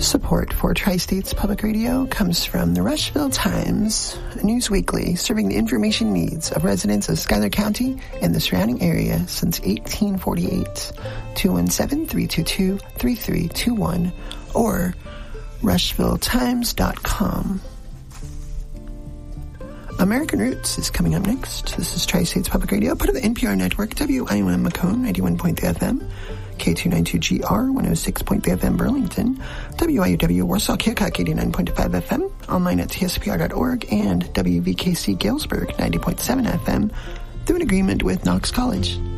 Support for Tri-States Public Radio comes from the Rushville Times, a news weekly serving the information needs of residents of Schuyler County and the surrounding area since 1848. 217-322-3321 or rushvilletimes.com. American Roots is coming up next. This is Tri-States Public Radio, part of the NPR network, WIOM Macomb, 91.3 FM, K292GR, 106.3 FM Burlington, WIUW Warsaw Keokuk, 89.5 FM, online at tspr.org, and WVKC Galesburg, 90.7 FM, through an agreement with Knox College.